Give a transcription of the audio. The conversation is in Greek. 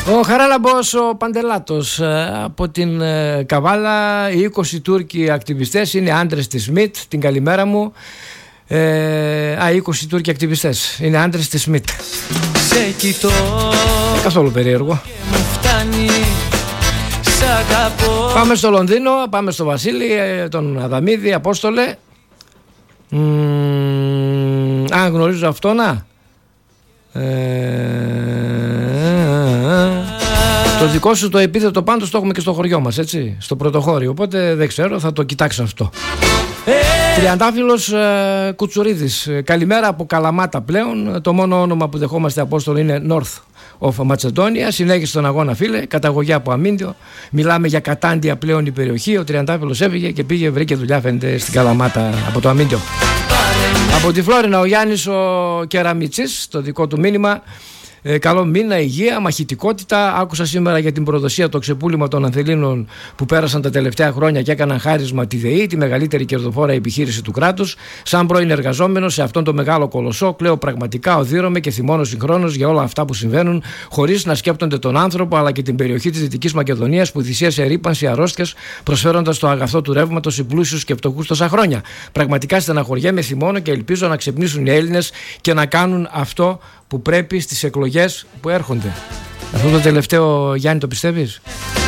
Ο Χαράλαμπος ο Παντελάτος από την Καβάλα. Οι 20 Τούρκοι ακτιβιστές είναι άντρες της ΣΜΙΤ. Την καλημέρα μου. 20 Τούρκοι ακτιβιστές είναι άντρες της ΣΜΙΤ. Σε κοιτώ καθόλου περίεργο. Πάμε στο Λονδίνο, πάμε στο Βασίλη, τον Αδαμίδη. Απόστολε, αν γνωρίζω αυτό, να το δικό σου το επίθετο πάντως το έχουμε και στο χωριό μας, έτσι, στο πρωτοχώριο, οπότε δεν ξέρω, θα το κοιτάξω αυτό. Τριαντάφυλλος Κουτσουρίδης, καλημέρα από Καλαμάτα πλέον. Το μόνο όνομα που δεχόμαστε, Απόστολο, είναι North of Macedonia. Συνέχισε τον αγώνα, φίλε, καταγωγή από Αμίντιο. Μιλάμε για κατάντια πλέον η περιοχή. Ο Τριαντάφυλλος έφυγε και πήγε, βρήκε δουλειά, φαίνεται, στην Καλαμάτα από το Αμίντιο. Από τη Φλόρινα ο Γιάννης ο Κεραμίτσης, το δικό του μήνυμα. Καλό μήνα, υγεία, μαχητικότητα. Άκουσα σήμερα για την προδοσία, το ξεπούλημα των ανθελίνων που πέρασαν τα τελευταία χρόνια και έκαναν χάρισμα τη ΔΕΗ, τη μεγαλύτερη κερδοφόρα επιχείρηση του κράτους. Σαν πρώην εργαζόμενος σε αυτόν τον μεγάλο κολοσσό, κλαίω πραγματικά, οδύρωμαι και θυμώνω συγχρόνως για όλα αυτά που συμβαίνουν, χωρίς να σκέπτονται τον άνθρωπο αλλά και την περιοχή της Δυτικής Μακεδονίας που θυσίασε ρύπανση, αρρώστιες, προσφέροντας το αγαθό του ρεύματος σε πλούσιους και φτωχούς τόσα χρόνια. Πραγματικά στεναχωριέμαι, θυμώνω και ελπίζω να ξυπνήσουν οι Έλληνες και να κάνουν αυτό που πρέπει στις εκλογές που έρχονται. Αυτό το τελευταίο, Γιάννη, το πιστεύεις?